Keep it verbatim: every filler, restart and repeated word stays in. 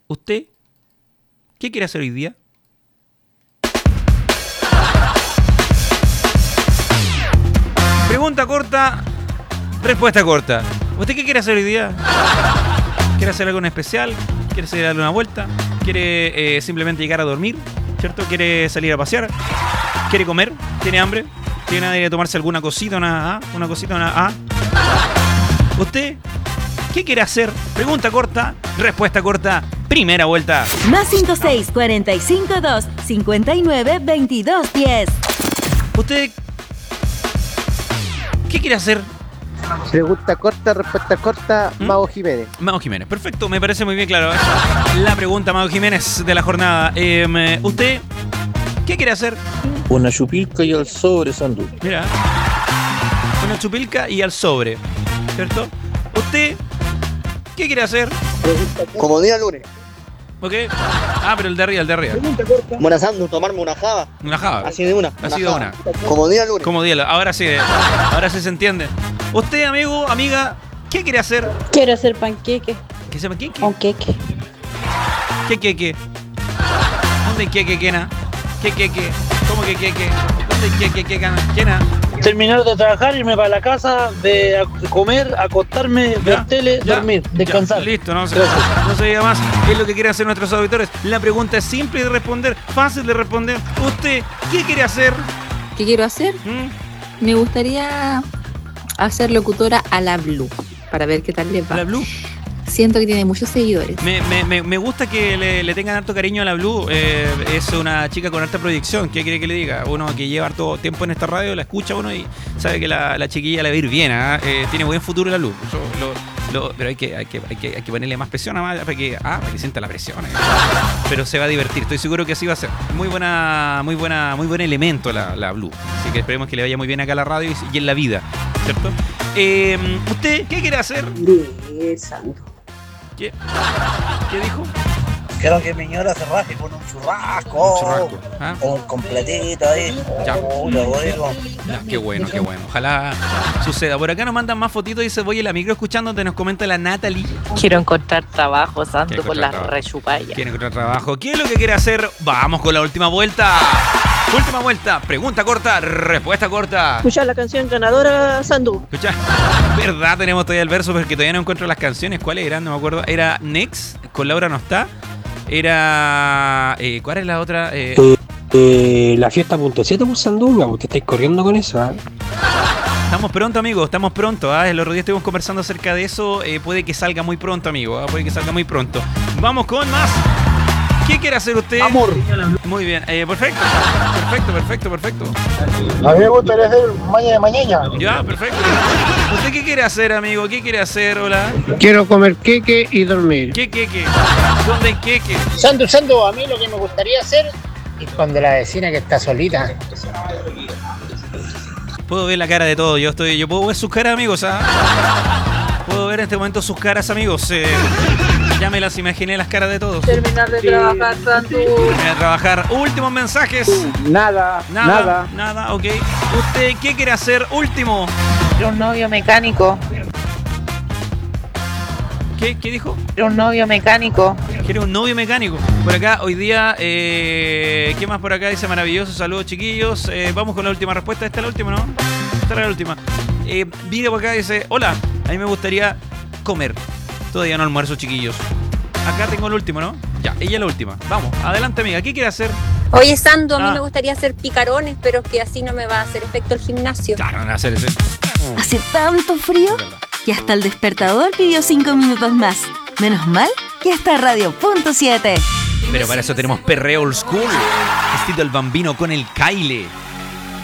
¿Usted qué quiere hacer hoy día? Pregunta corta, respuesta corta. ¿Usted qué quiere hacer hoy día? ¿Quiere hacer algo en especial? ¿Quiere salir a darle una vuelta? ¿Quiere eh, simplemente llegar a dormir? ¿Cierto? ¿Quiere salir a pasear? ¿Quiere comer? ¿Tiene hambre? ¿Tiene ganas de tomarse alguna cosita? Una, ¿ah? ¿Una cosita? Una, ¿ah? ¿Usted qué quiere hacer? Pregunta corta, respuesta corta, primera vuelta. Más cinco seis cuatro cinco dos cinco nueve veintidós diez. ¿Usted qué quiere hacer? Pregunta corta, respuesta corta, ¿Mm? Mago Jiménez. Mago Jiménez, perfecto, me parece muy bien claro. La pregunta, Mago Jiménez, de la jornada. Eh, ¿Usted qué quiere hacer? Una chupilca y al sobre, Sandu. Mira, una chupilca y al sobre, ¿cierto? ¿Usted qué quiere hacer? Como día lunes. ¿Ok? Ah, pero el de arriba, el de arriba. Buena Sandu, tomarme una java. Una java. Así de una. Así de una. Como día lunes. Como día, ahora sí, ahora sí se entiende. Usted, amigo, amiga, ¿qué quiere hacer? Quiero hacer panqueque. ¿Qué se llama queque? Un queque. ¿Qué queque? ¿Dónde hay queque, quena? ¿Qué queque? ¿Cómo que queque? ¿Dónde hay queque, quena? ¿Quena? Terminar de trabajar, irme para la casa, de comer, acostarme, ver tele, ya, dormir, descansar. Ya, listo, no se, no se diga más. Es lo que quieren hacer nuestros auditores. La pregunta es simple de responder, fácil de responder. ¿Usted qué quiere hacer? ¿Qué quiero hacer? ¿Mm? Me gustaría hacer locutora a la Blue, para ver qué tal le va. ¿A la Blue? Siento que tiene muchos seguidores. Me, me, me, me gusta que le, le tengan harto cariño a la Blue. Eh, es una chica con harta proyección. ¿Qué quiere que le diga? Uno que lleva harto tiempo en esta radio, la escucha uno y sabe que la, la chiquilla le va a ir bien. ¿eh? Eh, tiene buen futuro la Blue. Eso, lo, lo, pero hay que, hay, que, hay, que, hay que ponerle más presión a más para que, ah, para que sienta la presión. ¿eh? Pero se va a divertir. Estoy seguro que así va a ser. Muy buena, muy buena, muy buen elemento la, la Blue. Así que esperemos que le vaya muy bien acá a la radio y, y en la vida. ¿Cierto? Eh, ¿Usted qué quiere hacer? Bien, santo. ¿Qué? ¿Qué dijo? Quiero que mi señora se raje con un churrasco. Un churrasco. ¿Ah? Con un completito ahí. Ya. Oh, lo bueno. Ya, qué bueno, qué bueno. Ojalá suceda. Por acá nos mandan más fotitos. Dice, voy en la micro escuchándote. Nos comenta la Natalie. Quiero encontrar trabajo, Santo, por las trabajo. rechupallas. Quiere encontrar trabajo. ¿Qué es lo que quiere hacer? Vamos con la última vuelta. Última vuelta. Pregunta corta, respuesta corta. Escuchar la canción ganadora, Sandu. Escucha. ¿Verdad? Tenemos todavía el verso porque todavía no encuentro las canciones. ¿Cuáles eran? No me acuerdo. Era Next, con Laura no está. Era... Eh, ¿Cuál es la otra? Eh... Eh, eh, la fiesta punto siete por Sandunga, porque estáis corriendo con eso, ¿eh? Estamos pronto, amigo, estamos pronto. ¿eh? El otro día estuvimos conversando acerca de eso. Eh, puede que salga muy pronto, amigo. ¿eh? Puede que salga muy pronto. Vamos con más. ¿Qué quiere hacer usted? Amor. Muy bien, eh, perfecto. Perfecto, perfecto, perfecto. A mí me gustaría hacer mañana mañana. Ya, perfecto. ¿Usted qué quiere hacer, amigo? ¿Qué quiere hacer? Hola. Quiero comer queque y dormir. ¿Qué queque? ¿Dónde hay queque? Santo, Santo, a mí lo que me gustaría hacer es cuando la vecina que está solita. Puedo ver la cara de todo. Yo estoy, yo puedo ver sus caras, amigos. ¿ah? Puedo ver en este momento sus caras, amigos. Eh, ya me las imaginé las caras de todos. Terminar de trabajar, Sandu. Terminar de trabajar. Últimos mensajes. Nada, Nada, nada. nada, ok. ¿Usted qué quiere hacer? Último. Quiero un novio mecánico. ¿Qué, qué dijo? Quiero un novio mecánico. Quiere un novio mecánico. Por acá, hoy día, eh, ¿qué más por acá? Dice maravilloso. Saludos, chiquillos. Eh, vamos con la última respuesta. Esta es la última, ¿no? Esta es la última. Eh, viene por acá y dice, hola, a mí me gustaría comer. Todavía no almuerzo, chiquillos. Acá tengo el último, ¿no? Ya, ella es la última. Vamos, adelante, amiga. ¿Qué quiere hacer? Oye, Sando, a mí Ah. me gustaría hacer picarones, pero que así no me va a hacer efecto el gimnasio. Claro, no hacer ese. Hace tanto frío que hasta el despertador pidió cinco minutos más. Menos mal que está Radio Punto siete. Pero para eso tenemos perreo old school. Vestido el bambino con el Kyle.